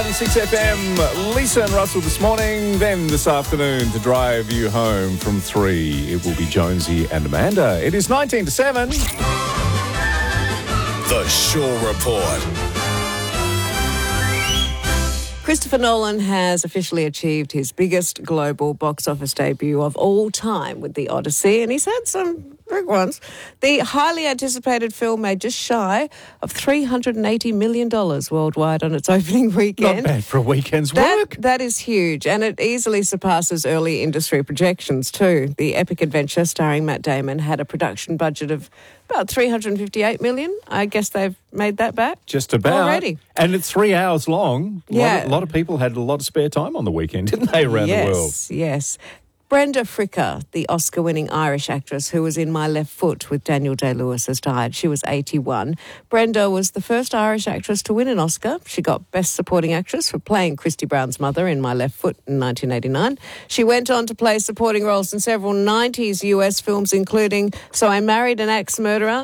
96 FM, Lisa and Russell this morning, then this afternoon to drive you home from 3. It will be Jonesy and Amanda. It is 19 to 7. The Shaw Report. Christopher Nolan has officially achieved his biggest global box office debut of all time with The Odyssey, and he's had some big ones. The highly anticipated film made just shy of $380 million worldwide on its opening weekend. Not bad for a weekend's work. That is huge, and it easily surpasses early industry projections too. The epic adventure starring Matt Damon had a production budget of about $358 million. I guess they've made that back. Just about. Already. And it's 3 hours long. Yeah. A lot of people had a lot of spare time on the weekend, didn't they, around the world? Yes. Brenda Fricker, the Oscar-winning Irish actress who was in My Left Foot with Daniel Day-Lewis, has died. She was 81. Brenda was the first Irish actress to win an Oscar. She got Best Supporting Actress for playing Christy Brown's mother in My Left Foot in 1989. She went on to play supporting roles in several 90s US films, including So I Married an Axe Murderer,